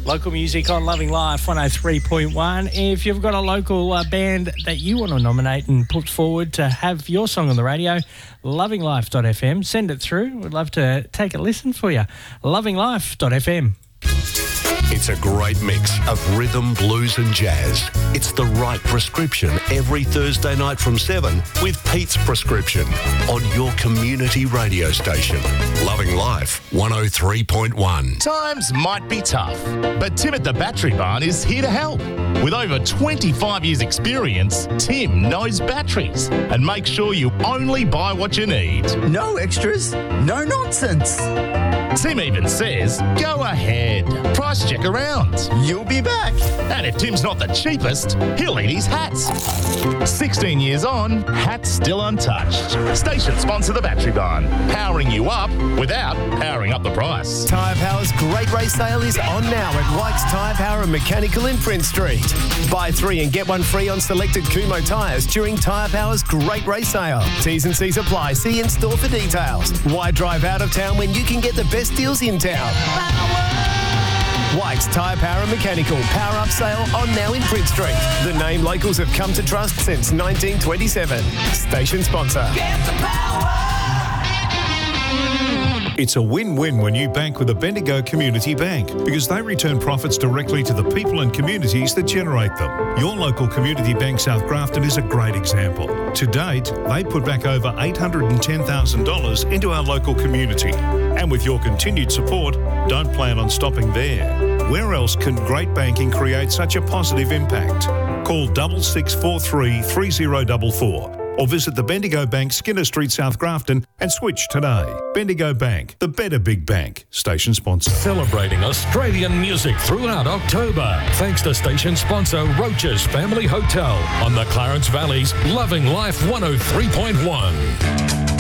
Local music on Loving Life 103.1. If you've got a local band that you want to nominate and put forward to have your song on the radio, lovinglife.fm, send it through. We'd love to take a listen for you. Lovinglife.fm. It's a great mix of rhythm, blues and jazz. It's the right prescription every Thursday night from 7 with Pete's Prescription on your community radio station. Loving Life 103.1. Times might be tough, but Tim at the Battery Barn is here to help. With over 25 years experience, Tim knows batteries and makes sure you only buy what you need. No extras, no nonsense. Tim even says, go ahead, price check around. You'll be back. And if Tim's not the cheapest, he'll eat his hats. 16 years on, hats still untouched. Station sponsor the Battery Barn, powering you up without powering up the price. Tyre Power's Great Race Sale is on now at White's Tyre Power and Mechanical in Prince Street. Buy 3 and get 1 free on selected Kumho tyres during Tyre Power's Great Race Sale. T's and C's apply. See in store for details. Why drive out of town when you can get the best deals in town? White's Tyre Power and Mechanical Power Up Sale on now in Prince Street. The name locals have come to trust since 1927. Station sponsor. Get the power. It's a win-win when you bank with a Bendigo Community Bank because they return profits directly to the people and communities that generate them. Your local Community Bank South Grafton is a great example. To date, they put back over $810,000 into our local community. And with your continued support, don't plan on stopping there. Where else can great banking create such a positive impact? Call 6643 3044. Or visit the Bendigo Bank, Skinner Street, South Grafton and switch today. Bendigo Bank, the better big bank. Station sponsor. Celebrating Australian music throughout October. Thanks to station sponsor Roach's Family Hotel on the Clarence Valley's Loving Life 103.1.